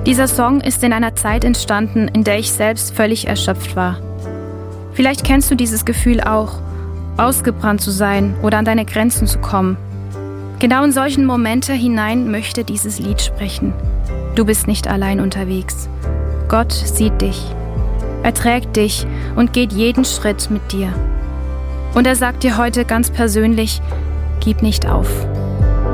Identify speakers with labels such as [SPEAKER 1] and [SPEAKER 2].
[SPEAKER 1] Dieser Song ist in einer Zeit entstanden, in der ich selbst völlig erschöpft war. Vielleicht kennst du dieses Gefühl auch, ausgebrannt zu sein oder an deine Grenzen zu kommen. Genau in solchen Momente hinein möchte dieses Lied sprechen. Du bist nicht allein unterwegs. Gott sieht dich. Er trägt dich und geht jeden Schritt mit dir. Und er sagt dir heute ganz persönlich, gib nicht auf.